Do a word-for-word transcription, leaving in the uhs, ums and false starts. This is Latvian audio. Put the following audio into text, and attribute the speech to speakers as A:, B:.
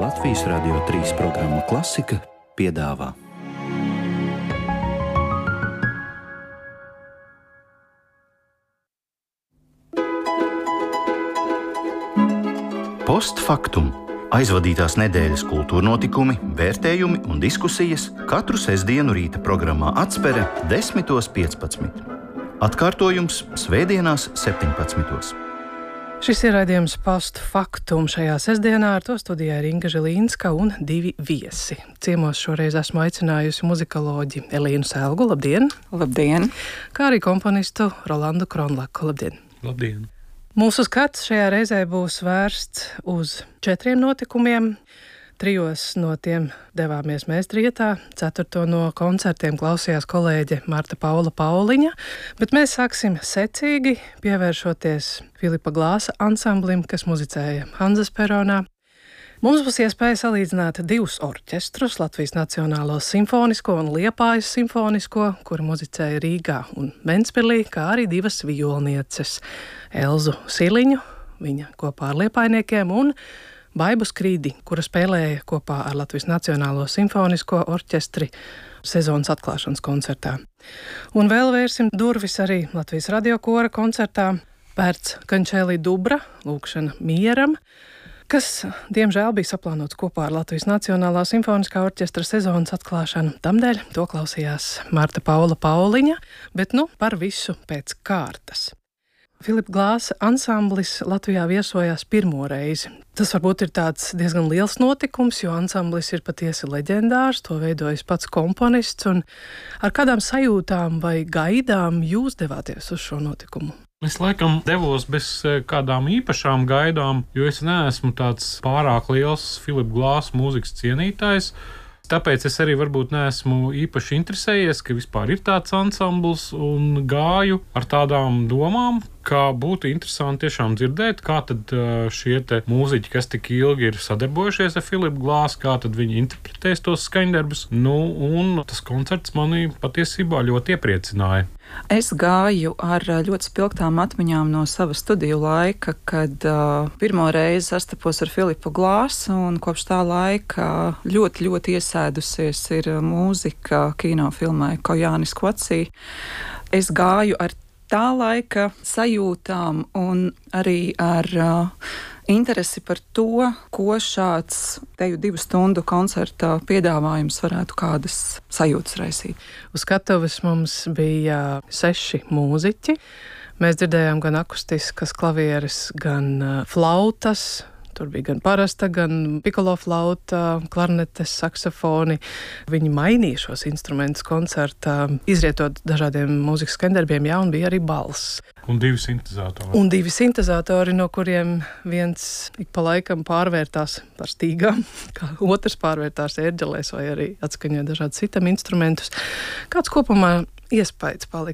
A: Latvijas Radio trīs programma Klasika piedāvā. Postfaktum – aizvadītās nedēļas kultūrnotikumi, vērtējumi un diskusijas katru sestdienu rīta programmā Atspere desmitos piecpadsmit. Atkārtojums svētdienās septiņpadsmitos.
B: Šis ir raidījums Postfaktum. Šajā sestdienā ar to studijā ir Inga Žilīnska un divi viesi. Ciemos šoreiz esmu aicinājusi muzikoloģi Elīnu Selgu. Labdien!
C: Labdien!
B: Kā arī komponistu Rolandu Kronlaku. Labdien!
D: Labdien!
B: Mūsu skats šajā reizē būs vērsts uz četriem notikumiem. Trijos no tiem devāmies mēs Rietā, ceturto no koncertiem klausījās kolēģe Marta Paula Pauliņa, bet mēs sāksim secīgi, pievēršoties Filipa Glāsa ansamblim, kas muzicēja Hanzas peronā. Mums būs iespēja salīdzināt divus orķestrus, Latvijas Nacionālo simfonisko un Liepājas simfonisko, kuri muzicēja Rīgā un Ventspilī, kā arī divas vijolnieces, Elzu Siliņu, viņa kopā ar liepājniekiem, un Baibu Skrīdi, kura spēlēja kopā ar Latvijas Nacionālo simfonisko orķestri sezonas atklāšanas koncertā. Un vēl vērsim durvis arī Latvijas radio kora koncertā Pērts Kančēlī Dubra, lūkšana mieram, kas, diemžēl, bija saplānots kopā ar Latvijas Nacionālā simfoniskā orķestra sezonas atklāšanu. Tamdēļ to klausījās Marta Paula Pauliņa, bet nu par visu pēc kārtas. Filipa Glāsa ansamblis Latvijā viesojās pirmo reizi. Tas varbūt ir tāds diezgan liels notikums, jo ansamblis ir patiesi leģendārs, to veidojis pats komponists, un ar kādām sajūtām vai gaidām jūs devāties uz šo notikumu?
D: Es laikam devos bez kādām īpašām gaidām, jo es neesmu tāds pārāk liels Filipa Glāsa mūzikas cienītājs. Tāpēc es arī varbūt neesmu īpaši interesējies, ka vispār ir tāds ansambls, un gāju ar tādām domām, ka būtu interesanti tiešām dzirdēt, kā tad šie te mūziķi, kas tik ilgi ir sadarbojušies ar Filipu Glāsu, kā tad viņi interpretēs tos skaņdarbus. Nu, un tas koncerts mani patiesībā ļoti iepriecināja.
C: Es gāju ar ļoti spilgtām atmiņām no sava studiju laika, kad uh, pirmo reizi sastapos ar Filipu Glāsu, un kopš tā laika ļoti, ļoti iesēdusies ir mūzika kinofilmai Kojānis Kvacī. Es gāju ar tā laika sajūtām un arī ar uh, interesi par to, ko šāds teju divu stundu koncerta piedāvājums varētu kādas sajūtas raisīt.
B: Uz skatuves mums bija seši mūziķi. Mēs dzirdējām gan akustiskas klavieres, gan uh, flautas. Tur bija gan parasta, gan pikolo flauta, klarnetes, saksofoni. Viņi mainīja šos instrumentus koncertā, izrietot dažādiem mūzikas skaņdarbiem, jā, un bija arī balss.
D: Un divi sintezatori.
B: Un divi sintezatori, no kuriem viens ik pa laikam pārvērtās par stīgām, kā otrs pārvērtās ērģelēs vai arī atskaņoja dažādus citam instrumentus. Kāds kopumā iespējas palika